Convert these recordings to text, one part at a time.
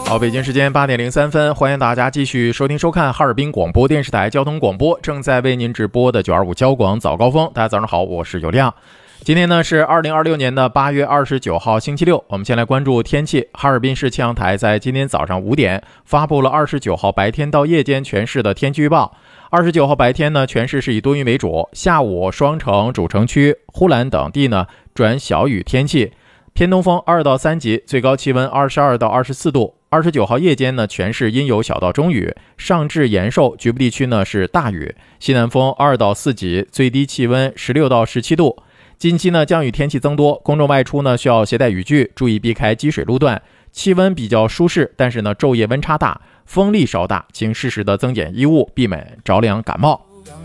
好，北京时间8点03分，欢迎大家继续收听收看哈尔滨广播电视台交通广播，正在为您直播的925交广早高峰。大家早上好，我是有亮。今天呢是2026年的8月29号星期六，我们先来关注天气。哈尔滨市气象台在今天早上5点发布了29号白天到夜间全市的天气预报。29号白天呢，全市是以多云为主，下午双城、主城区、呼兰等地呢转小雨天气，偏东风2到3级，最高气温22到24度。29号夜间呢，全市阴有小到中雨，上至延寿局部地区呢是大雨，西南风2到4级，最低气温16到17度。近期呢降雨天气增多，公众外出呢需要携带雨具，注意避开积水路段。气温比较舒适，但是呢昼夜温差大，风力稍大，请适时的增减衣物，避免着凉感冒。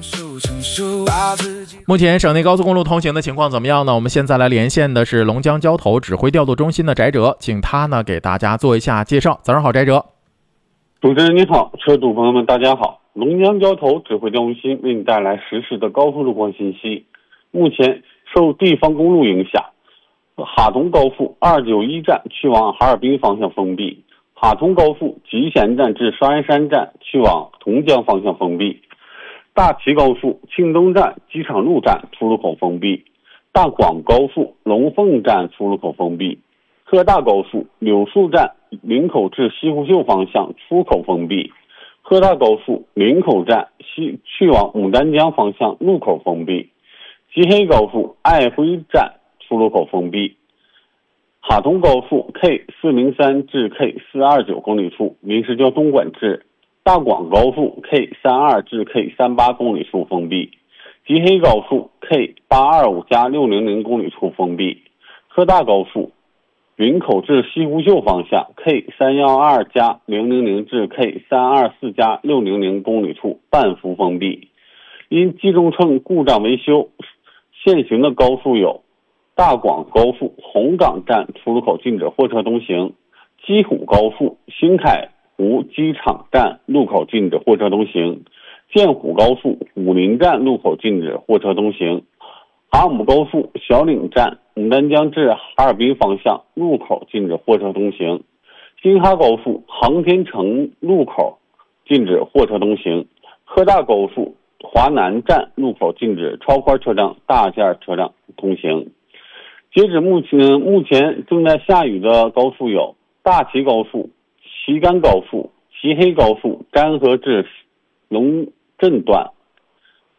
目前省内高速公路通行的情况怎么样呢？我们现在来连线的是龙江交投指挥调度中心的翟哲，请他呢给大家做一下介绍。早上好，翟哲。 主持人你好，车主朋友们大家好。龙江交投指挥调度中心为你带来实时的高速路况信息。目前受地方公路影响，哈通高速291站去往哈尔滨方向封闭，哈通高速集贤站至沙岩山站去往同江方向封闭，大齐高速庆东站机场路站出入口封闭，大广高速龙凤站出入口封闭，科大高速柳树站林口至西湖秀方向出口封闭，科大高速林口站去往牡丹江方向入口封闭，吉黑高速爱辉站出入口封闭，哈通高速 K403 至 K429 公里处临时交通管制，大广高速 K32 至 K38 公里处封闭，吉黑高速 K825+600 公里处封闭，科大高速林口至西湖秀方向 K312+000 至 K324+600 公里处半幅封闭。因集中秤故障维修，现行的高速有大广高速红岗站出入口禁止货车通行，鸡虎高速新凯湖机场站路口禁止货车通行，建虎高速武林站路口禁止货车通行，哈姆高速小岭站牡丹江至哈尔滨方向路口禁止货车通行，京哈高速航天城路口禁止货车通行，科大高速华南站路口禁止超宽车辆、大件车辆通行。截止目前正在下雨的高速有大齐高速、旗杆高速、齐黑高速、甘河至龙镇段、